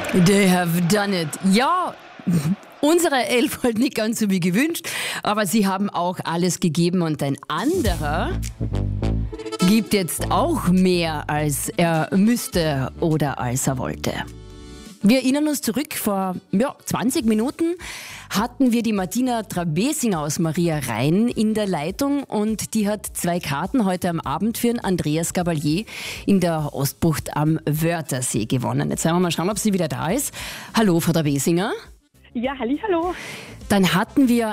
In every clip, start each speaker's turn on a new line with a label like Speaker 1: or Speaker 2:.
Speaker 1: They have done it. Ja, unsere Elf halt nicht ganz so wie gewünscht, aber sie haben auch alles gegeben und ein anderer gibt jetzt auch mehr, als er müsste oder als er wollte. Wir erinnern uns zurück, vor 20 Minuten hatten wir die Martina Trabesinger aus Maria Rhein in der Leitung und die hat 2 Karten heute am Abend für den Andreas Gabalier in der Ostbucht am Wörthersee gewonnen. Jetzt werden wir mal schauen, ob sie wieder da ist. Hallo, Frau Trabesinger.
Speaker 2: Ja, hallo.
Speaker 1: Dann hatten wir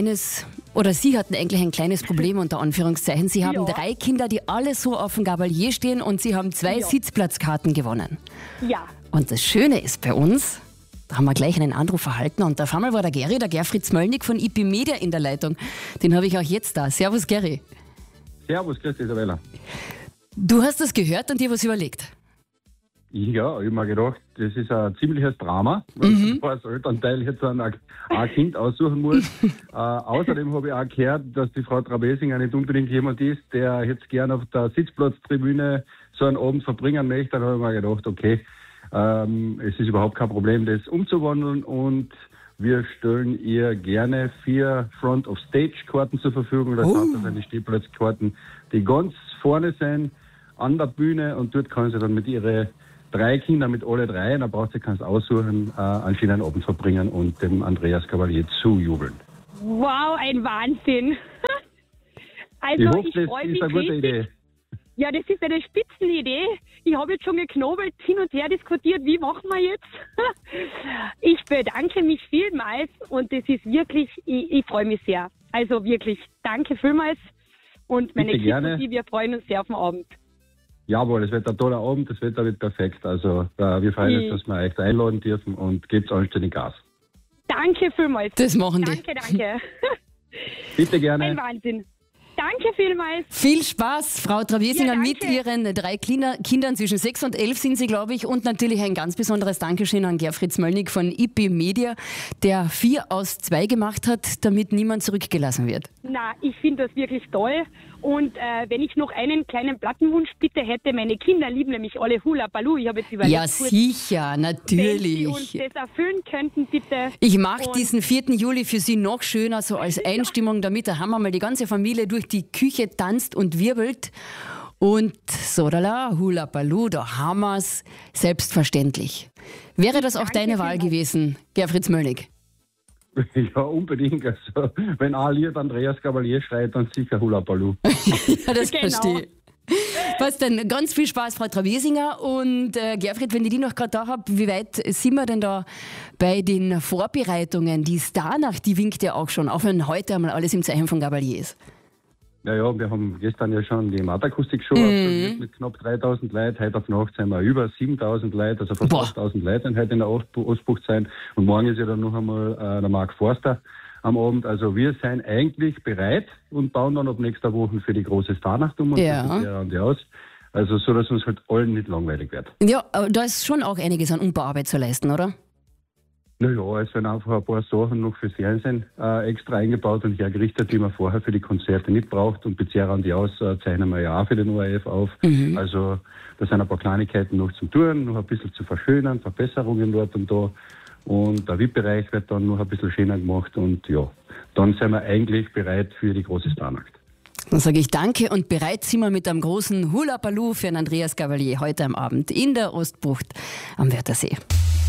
Speaker 1: Sie hatten eigentlich ein kleines Problem unter Anführungszeichen. Sie haben 3 Kinder, die alle so auf dem Gabalier stehen und Sie haben 2 Sitzplatzkarten gewonnen.
Speaker 2: Ja.
Speaker 1: Und das Schöne ist bei uns, da haben wir gleich einen Anruf erhalten und auf einmal war der Gerfried Smöllnig von IP Media in der Leitung. Den habe ich auch jetzt da. Servus, Gerry.
Speaker 3: Servus, grüß dich, Isabella.
Speaker 1: Du hast das gehört und dir was überlegt?
Speaker 3: Ja, ich habe mir gedacht, das ist ein ziemliches Drama, weil ich als Elternteil jetzt ein Kind aussuchen muss. Außerdem habe ich auch gehört, dass die Frau Trabesinger nicht unbedingt jemand ist, der jetzt gern auf der Sitzplatztribüne so einen Abend verbringen möchte. Dann habe ich mir gedacht, okay, es ist überhaupt kein Problem, das umzuwandeln und wir stellen ihr gerne 4 Front-of-Stage-Karten zur Verfügung. Das heißt, das sind die Stehplatzkarten, die ganz vorne sind, an der Bühne, und dort kann sie dann mit ihren 3 Kindern, mit alle 3, dann braucht sie keins aussuchen, einen schönen Abend verbringen und dem Andreas Gabalier zujubeln.
Speaker 2: Wow, ein Wahnsinn. Also,
Speaker 3: Ich hoffe,
Speaker 2: ich
Speaker 3: das
Speaker 2: freue
Speaker 3: ist
Speaker 2: mich
Speaker 3: eine gute
Speaker 2: richtig.
Speaker 3: Idee.
Speaker 2: Ja, das ist eine Spitzenidee. Ich habe jetzt schon geknobelt, hin und her diskutiert, wie machen wir jetzt? Ich bedanke mich vielmals und das ist wirklich, ich freue mich sehr. Also wirklich, danke vielmals und meine
Speaker 3: Bitte
Speaker 2: Kinder
Speaker 3: gerne.
Speaker 2: und ich, wir freuen uns sehr auf den Abend.
Speaker 3: Jawohl, es wird ein toller Abend, das Wetter wird perfekt. Also wir freuen uns, dass wir euch einladen dürfen und gebt anständig Gas.
Speaker 2: Danke vielmals.
Speaker 1: Das machen die.
Speaker 2: Danke.
Speaker 3: Bitte gerne.
Speaker 2: Ein Wahnsinn. Danke vielmals.
Speaker 1: Viel Spaß, Frau Trabesinger,
Speaker 2: Ja, danke.
Speaker 1: mit Ihren 3 Kindern, zwischen 6 und 11 sind Sie, glaube ich. Und natürlich ein ganz besonderes Dankeschön an Gerfried Smöllnig von IP Media, der 4 aus 2 gemacht hat, damit niemand zurückgelassen wird.
Speaker 2: Na, ich finde das wirklich toll. Und wenn ich noch einen kleinen Plattenwunsch bitte hätte, meine Kinder lieben nämlich alle Hula Baloo. Ich habe jetzt überlegt,
Speaker 1: Ja, sicher,
Speaker 2: wenn Sie
Speaker 1: natürlich.
Speaker 2: uns das erfüllen könnten, bitte.
Speaker 1: Ich mache
Speaker 2: Und-
Speaker 1: diesen 4. Juli für Sie noch schöner, so als Einstimmung, damit da haben wir mal die ganze Familie durch die Küche tanzt und wirbelt. Und sodala, Hula Baloo, da haben wir's, selbstverständlich. Wäre das auch
Speaker 2: Danke
Speaker 1: deine Wahl
Speaker 2: vielmals.
Speaker 1: gewesen, Gerfried Smöllnig?
Speaker 3: Ja, unbedingt. Also, wenn ein Lied Andreas Gabalier schreit, dann sicher Hula Baloo.
Speaker 1: Ja, das
Speaker 2: Genau.
Speaker 1: verstehe ich. Was denn? Ganz viel Spaß, Frau Trabesinger. Und Gerfried, wenn ich die noch gerade da habe, wie weit sind wir denn da bei den Vorbereitungen? Die Starnacht, die winkt ja auch schon, auch wenn heute einmal alles im Zeichen von Gabalier ist.
Speaker 3: Ja, wir haben gestern ja schon die Matakustik-Show absolviert mit knapp 3000 Leuten. Heute auf Nacht sind wir über 7000 Leute, also fast
Speaker 1: Boah.
Speaker 3: 8000 Leute sind heute in der Ostbucht sein. Und morgen ist ja dann noch einmal der Marc Forster am Abend. Also wir sind eigentlich bereit und bauen dann ab nächster Woche für die große Starnacht um und
Speaker 1: Ja.
Speaker 3: das ist ja an die aus. Also so, dass uns halt allen nicht langweilig wird.
Speaker 1: Ja, aber da ist schon auch einiges an Umbauarbeit zu leisten, oder?
Speaker 3: Naja, es werden einfach ein paar Sachen noch fürs Fernsehen extra eingebaut und hergerichtet, die man vorher für die Konzerte nicht braucht. Und Bezirk an die aus zeichnen wir ja auch für den ORF auf. Also da sind ein paar Kleinigkeiten noch zum Tun, noch ein bisschen zu verschönern, Verbesserungen dort und da. Und der VIP-Bereich wird dann noch ein bisschen schöner gemacht. Und ja, dann sind wir eigentlich bereit für die große Starnacht.
Speaker 1: Dann sage ich danke und bereit sind wir mit einem großen Hula Baloo für den Andreas Gabalier heute am Abend in der Ostbucht am Wörthersee.